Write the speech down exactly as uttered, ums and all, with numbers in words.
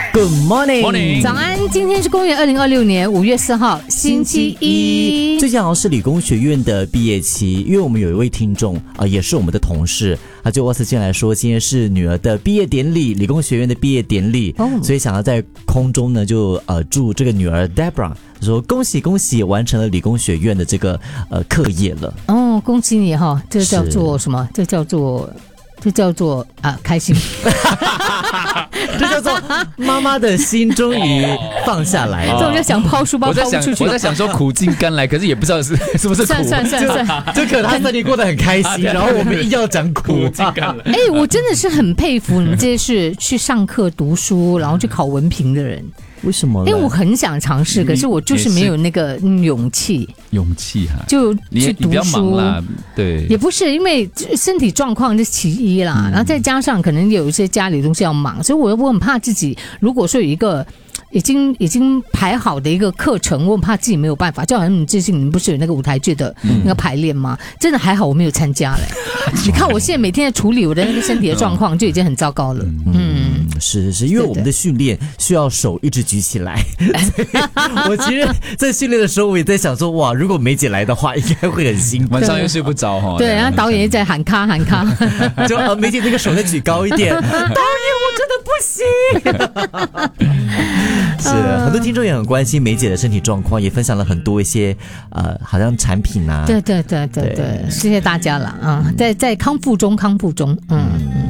Good morning，, morning 早安，今天是公元二零二六年五月四号，星期一。 最近好像是理工学院的毕业期，因为我们有一位听众啊、呃，也是我们的同事，他就 WhatsApp 进来说，今天是女儿的毕业典礼，理工学院的毕业典礼，哦、所以想要在空中呢，就呃祝这个女儿 Deborah 说恭喜恭喜，完成了理工学院的这个呃课业了。 哦，恭喜你哈，这叫做什么？这叫做。这叫做啊开心， 这叫做妈妈的心终于放下来了。 所以我就想抛书包抛不出去。 我在想说苦尽甘来，可是也不知道是是不是苦。 算算算算， 就可能他三年过得很开心，然后我们硬要讲苦尽甘来。 哎，我真的是很佩服你们这些是去上课读书，然后去考文凭的人。 为什么？ 因为我很想尝试，可是我就是没有那个勇气。 勇气哈， 就去读书。 你比较忙啦，对。 也不是因为身体状况是其一啦，嗯、然后再加上可能有一些家里的东西要忙，所以我我很怕自己，如果说有一个。已经已经排好的一个课程，我很怕自己没有办法。就好像你最近你们不是有那个舞台剧的那个排练吗？嗯、真的还好我没有参加嘞。你看我现在每天在处理我的那个身体的状况，就已经很糟糕了。嗯， 嗯是是是，因为我们的训练需要手一直举起来。我其实，在训练的时候，我也在想说，哇，如果梅姐来的话，应该会很辛苦， 晚上又睡不着哈。 对，然后导演也在喊卡喊卡， 就呃梅姐那个手再举高一点，导演我真的不行。是，很多听众也很关心梅姐的身体状况，也分享了很多一些呃，好像产品啊。 对对对对对，谢谢大家了啊，在在康复中，康复中，嗯。